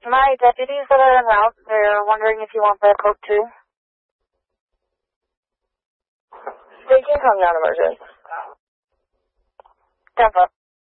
My deputies that are en route, they're wondering if you want the code too. They can come down emergent. Tempo.